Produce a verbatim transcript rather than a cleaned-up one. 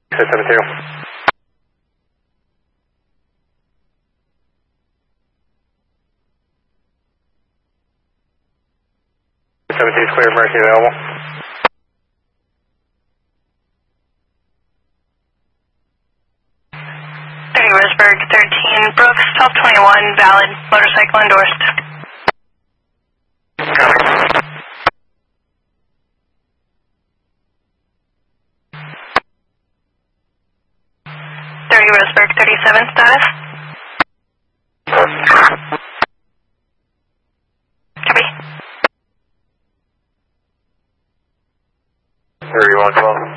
six seven two. seven two is clear, emergency available. thirty Roseburg, thirteen Brooks, twelve twenty-one, valid, motorcycle endorsed. thirty Roseburg, thirty-seven, status? Copy. thirty-one twelve.